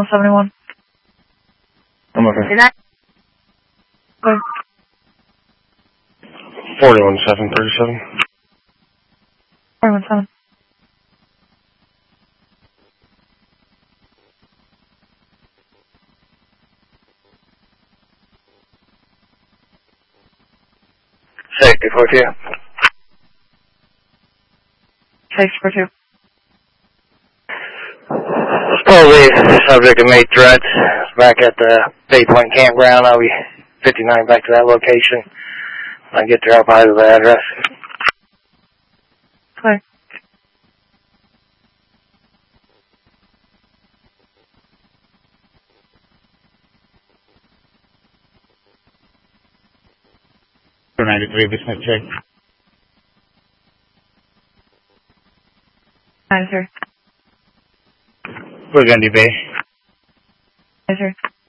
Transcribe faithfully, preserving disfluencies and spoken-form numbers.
seventy-one. I'm okay. Is that? Good. forty-one seven thirty-seven. forty-one seven. Safety for two. Safety for two. Supposedly, subject of made threats back at the Bay Point campground. I'll be fifty-nine back to that location. When I get there, I'll probably have the address. Clear. two ninety-three, business check. ninety-three. Burgundy Bay. ninety-three.